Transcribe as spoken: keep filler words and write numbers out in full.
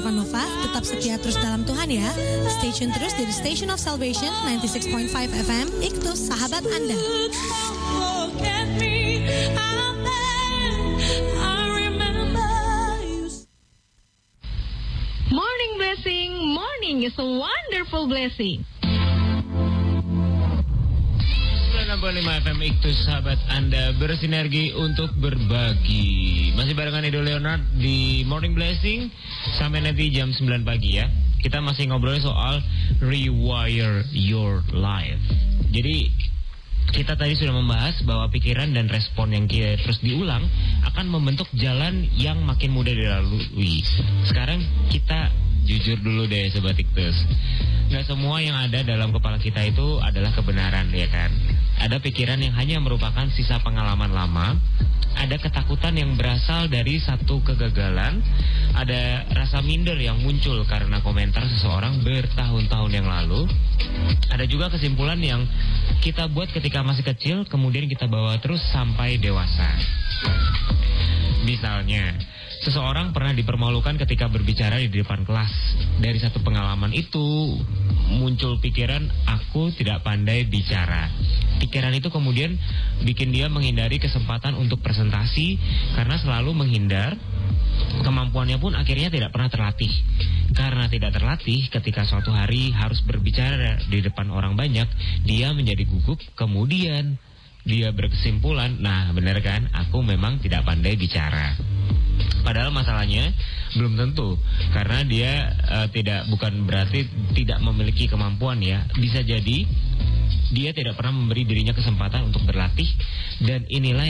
Nova, tetap setia terus dalam Tuhan ya. Stay tune terus di The Station of Salvation sembilan puluh enam koma lima F M, Iktus sahabat Anda. Morning blessing, morning is a wonderful blessing. enam puluh lima F M Iktus sahabat Anda bersinergi untuk berbagi. Masih barengan Edo Leonard di Morning Blessing sampai nanti jam sembilan pagi ya. Kita masih ngobrolin soal rewire your life. Jadi kita tadi sudah membahas bahwa pikiran dan respon yang kita terus diulang akan membentuk jalan yang makin mudah dilalui. Sekarang kita jujur dulu deh Sobat Iktus. Gak semua yang ada dalam kepala kita itu adalah kebenaran ya kan. Ada pikiran yang hanya merupakan sisa pengalaman lama. Ada ketakutan yang berasal dari satu kegagalan. Ada rasa minder yang muncul karena komentar seseorang bertahun-tahun yang lalu. Ada juga kesimpulan yang kita buat ketika masih kecil, kemudian kita bawa terus sampai dewasa. Misalnya, seseorang pernah dipermalukan ketika berbicara di depan kelas. Dari satu pengalaman itu muncul pikiran, aku tidak pandai bicara. Pikiran itu kemudian bikin dia menghindari kesempatan untuk presentasi karena selalu menghindar. Kemampuannya pun akhirnya tidak pernah terlatih. Karena tidak terlatih, ketika suatu hari harus berbicara di depan orang banyak, dia menjadi gugup. Kemudian dia berkesimpulan, nah benar kan, aku memang tidak pandai bicara. Padahal masalahnya belum tentu, karena dia uh, tidak bukan berarti tidak memiliki kemampuan ya. Bisa jadi dia tidak pernah memberi dirinya kesempatan untuk berlatih, dan inilah